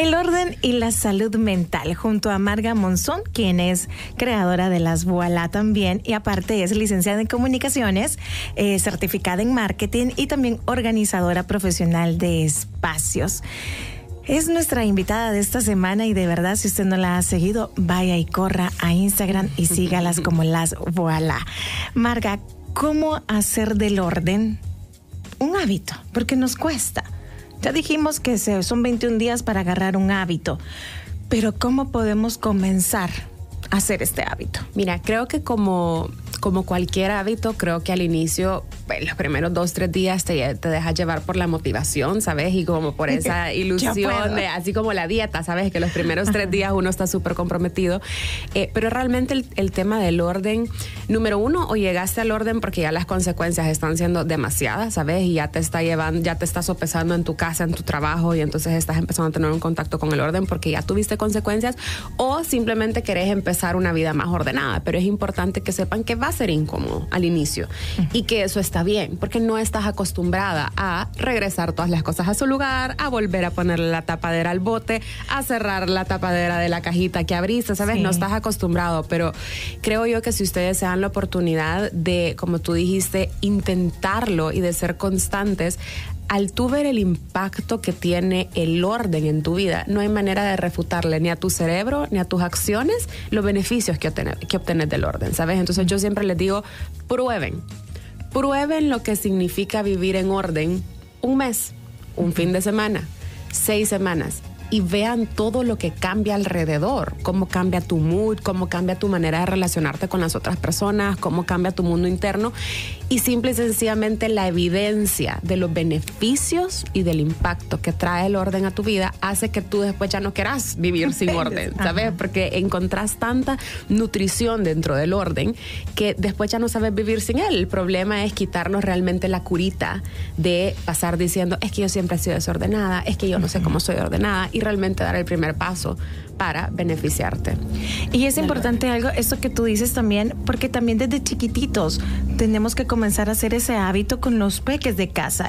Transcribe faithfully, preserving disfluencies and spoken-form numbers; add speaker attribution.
Speaker 1: El orden y la salud mental, junto a Marga Monzón, quien es creadora de las Voilà también, y aparte es licenciada en comunicaciones, eh, certificada en marketing y también organizadora profesional de espacios. Es nuestra invitada de esta semana y de verdad, si usted no la ha seguido, vaya y corra a Instagram y sígalas como las Voilà. Marga, ¿cómo hacer del orden un hábito? Porque nos cuesta. Ya dijimos que son veintiún días para agarrar un hábito, pero ¿cómo podemos comenzar a hacer este hábito?
Speaker 2: Mira, creo que como, como cualquier hábito, creo que al inicio, pues, los primeros dos, tres días te, te dejas llevar por la motivación, ¿sabes? Y como por esa ilusión, de, así como la dieta, ¿sabes? Que los primeros tres días uno está súper comprometido. Eh, pero realmente el, el tema del orden, número uno, o llegaste al orden porque ya las consecuencias están siendo demasiadas, ¿sabes? Y ya te está llevando, ya te está sopesando en tu casa, en tu trabajo, y entonces estás empezando a tener un contacto con el orden porque ya tuviste consecuencias, o simplemente querés empezar una vida más ordenada. Pero es importante que sepan que va a ser incómodo al inicio uh-huh. y que eso está bien, porque no estás acostumbrada a regresar todas las cosas a su lugar, a volver a ponerle la tapadera al bote, a cerrar la tapadera de la cajita que abriste, ¿sabes? Sí. No estás acostumbrado, pero creo yo que si ustedes se dan la oportunidad de, como tú dijiste, intentarlo y de ser constantes, al tú ver el impacto que tiene el orden en tu vida, no hay manera de refutarle ni a tu cerebro ni a tus acciones los beneficios que obtener, que obtener del orden, ¿sabes? Entonces yo siempre les digo, prueben, prueben lo que significa vivir en orden un mes, un fin de semana, seis semanas. Y vean todo lo que cambia alrededor, cómo cambia tu mood, cómo cambia tu manera de relacionarte con las otras personas, cómo cambia tu mundo interno, y simple y sencillamente la evidencia de los beneficios y del impacto que trae el orden a tu vida hace que tú después ya no quieras vivir sin orden, ¿sabes? Porque encontrás tanta nutrición dentro del orden que después ya no sabes vivir sin él. El problema es quitarnos realmente la curita de pasar diciendo, es que yo siempre he sido desordenada, es que yo no sé cómo soy ordenada, y realmente dar el primer paso para beneficiarte.
Speaker 1: Y es importante algo, esto que tú dices también, porque también desde chiquititos tenemos que comenzar a hacer ese hábito con los peques de casa.